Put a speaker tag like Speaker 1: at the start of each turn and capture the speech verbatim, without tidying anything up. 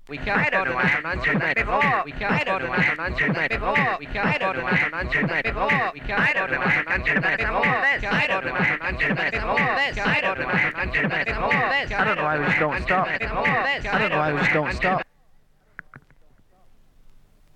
Speaker 1: We can't afford an answer that before. We can't afford an answer that before. We can't afford an answer that before. We can't afford an answer that before. I don't know an answer that before. I don't know an answer that before.
Speaker 2: I don't know why we just don't stop. I don't know why we just don't stop.